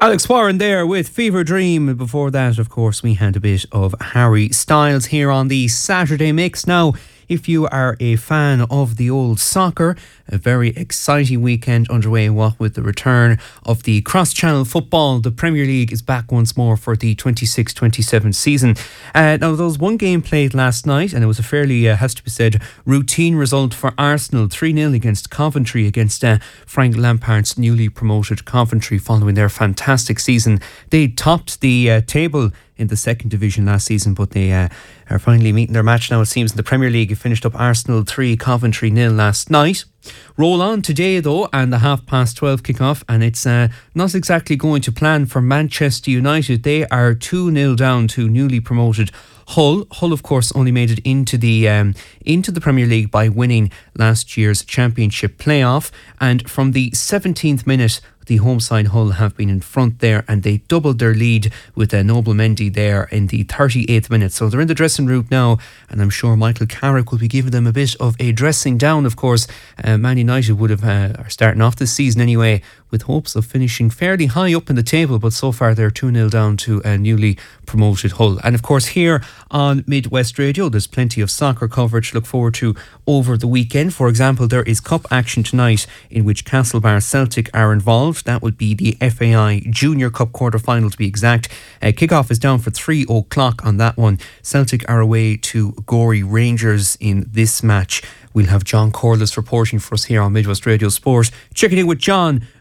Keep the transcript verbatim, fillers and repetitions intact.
Alex Warren there with Fever Dream. Before that, of course, we had a bit of Harry Styles here on the Saturday Mix. Now, if you are a fan of the old soccer, a very exciting weekend underway, what with the return of the cross-channel football. The Premier League is back once more for the twenty-six twenty-seven season. Uh, now, there was one game played last night, and it was a fairly, uh, has to be said, routine result for Arsenal. three nil against Coventry, against uh, Frank Lampard's newly promoted Coventry, following their fantastic season. They topped the uh, table in the second division last season, but they uh, are finally meeting their match now, it seems, in the Premier League. It finished up Arsenal three, Coventry nil last night. Roll on today, though, and the half past twelve kick-off, and it's uh, not exactly going to plan for Manchester United. They are two nil down to newly promoted Hull. Hull, of course, only made it into the um, into the Premier League by winning last year's Championship playoff, and from the seventeenth minute, the home side Hull have been in front there, and they doubled their lead with uh, Noble Mendy there in the thirty-eighth minute. So they're in the dressing room now, and I'm sure Michael Carrick will be giving them a bit of a dressing down. Of course, uh, Man United would have uh, are starting off this season anyway with hopes of finishing fairly high up in the table, but so far they're two nil down to a newly promoted Hull. And of course, here on Midwest Radio, there's plenty of soccer coverage to look forward to over the weekend. For example, there is cup action tonight in which Castlebar Celtic are involved. That would be the F A I Junior Cup quarter-final to be exact. Uh, kick-off is down for three o'clock on that one. Celtic are away to Gorey Rangers in this match. We'll have John Corliss reporting for us here on Midwest Radio Sport. Checking in with John.